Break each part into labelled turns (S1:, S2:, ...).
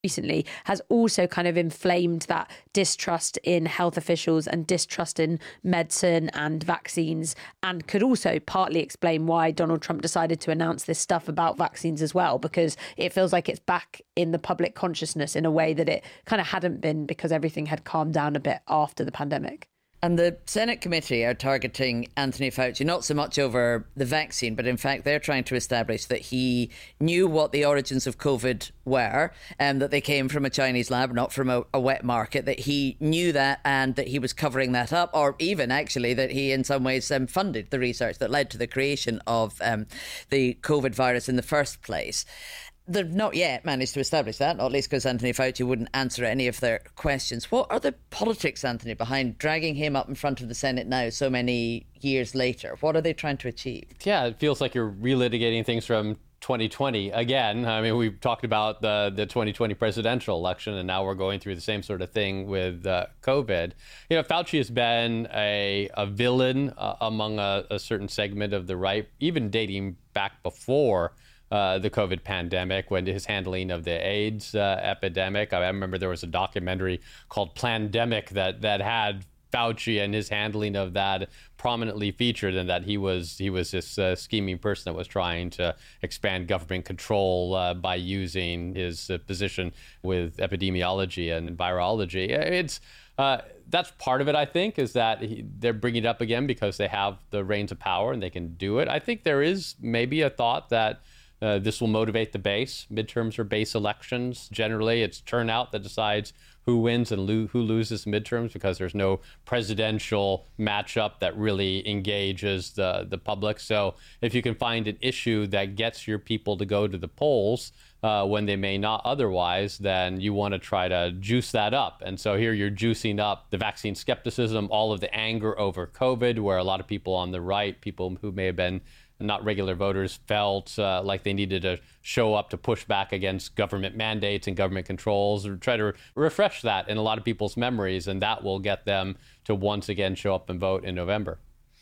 S1: recently has also kind of inflamed that distrust in health officials and distrust in medicine and vaccines, and could also partly explain why Donald Trump decided to announce this stuff about vaccines as well, because it feels like it's back in the public consciousness in a way that it kind of hadn't been, because everything had calmed down a bit after the pandemic.
S2: And the Senate committee are targeting Anthony Fauci, not so much over the vaccine, but in fact, they're trying to establish that he knew what the origins of COVID were, and that they came from a Chinese lab, not from a wet market, that he knew that and that he was covering that up, or even actually that he in some ways funded the research that led to the creation of the COVID virus in the first place. They've not yet managed to establish that, not least because Anthony Fauci wouldn't answer any of their questions. What are the politics, Anthony, behind dragging him up in front of the Senate now so many years later? What are they trying to achieve?
S3: Yeah, it feels like you're relitigating things from 2020 again. I mean, we've talked about the 2020 presidential election, and now we're going through the same sort of thing with COVID. You know, Fauci has been a villain among a certain segment of the right, even dating back before the COVID pandemic, when his handling of the AIDS epidemic. I remember there was a documentary called Plandemic that had Fauci and his handling of that prominently featured, and that he was this scheming person that was trying to expand government control by using his position with epidemiology and virology. It's that's part of it, I think, is that they're bringing it up again because they have the reins of power and they can do it. I think there is maybe a thought that this will motivate the base. Midterms or base elections. Generally, it's turnout that decides who wins and who loses midterms, because there's no presidential matchup that really engages the public. So if you can find an issue that gets your people to go to the polls when they may not otherwise, then you want to try to juice that up. And so here you're juicing up the vaccine skepticism, all of the anger over COVID, where a lot of people on the right, people who may have been not regular voters, felt like they needed to show up to push back against government mandates and government controls, or try to refresh that in a lot of people's memories, and that will get them to once again show up and vote in November.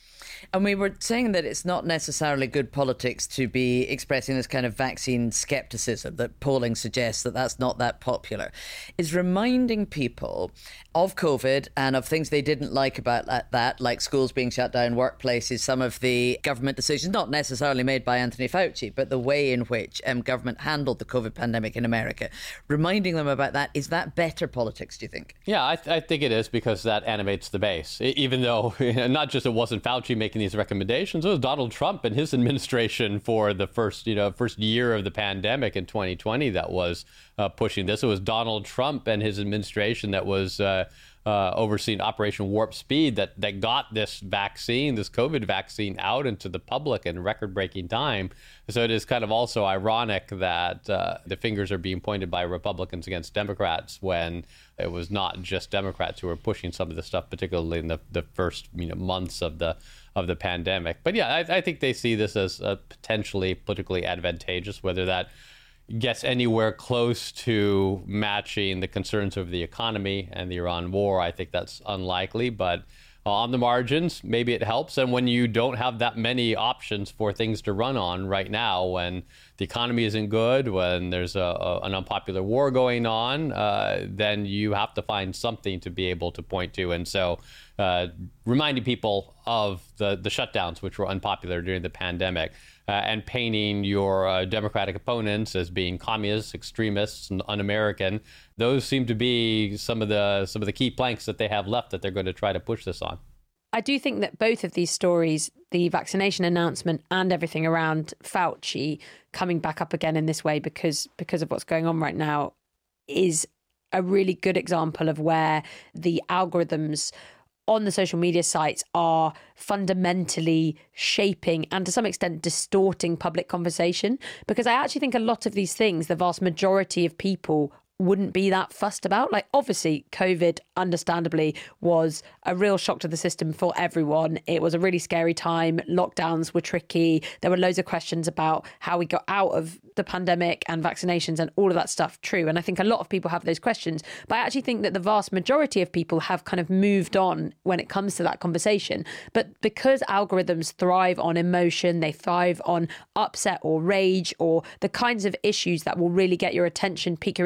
S2: And we were saying that it's not necessarily good politics to be expressing this kind of vaccine skepticism, that polling suggests that that's not that popular. Is reminding people of COVID and of things they didn't like about that, like schools being shut down, workplaces, some of the government decisions, not necessarily made by Anthony Fauci, but the way in which government handled the COVID pandemic in America. Reminding them about that, is that better politics, do you think?
S3: Yeah, I think it is, because that animates the base. Even though not just it wasn't Fauci making these recommendations, it was Donald Trump and his administration for the first year of the pandemic in 2020 that was pushing this. It was Donald Trump and his administration that was overseeing Operation Warp Speed that got this vaccine, this COVID vaccine, out into the public in record-breaking time. So it is kind of also ironic that the fingers are being pointed by Republicans against Democrats, when it was not just Democrats who were pushing some of this stuff, particularly in the first months of the pandemic. But yeah, I think they see this as potentially politically advantageous. Whether that gets anywhere close to matching the concerns over the economy and the Iran war, I think that's unlikely. But on the margins, maybe it helps. And when you don't have that many options for things to run on right now, when the economy isn't good, when there's an unpopular war going on, then you have to find something to be able to point to. And so reminding people of the shutdowns, which were unpopular during the pandemic, and painting your Democratic opponents as being communists, extremists, and un-American, those seem to be some of the key planks that they have left that they're going to try to push this on.
S1: I do think that both of these stories, the vaccination announcement and everything around Fauci coming back up again in this way because of what's going on right now, is a really good example of where the algorithms on the social media sites are fundamentally shaping and to some extent distorting public conversation. Because I actually think a lot of these things, the vast majority of people wouldn't be that fussed about. Like, obviously, COVID, understandably, was a real shock to the system for everyone. It was a really scary time. Lockdowns were tricky. There were loads of questions about how we got out of the pandemic and vaccinations and all of that stuff. True. And I think a lot of people have those questions. But I actually think that the vast majority of people have kind of moved on when it comes to that conversation. But because algorithms thrive on emotion, they thrive on upset or rage or the kinds of issues that will really get your attention, pique your interest.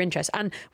S1: can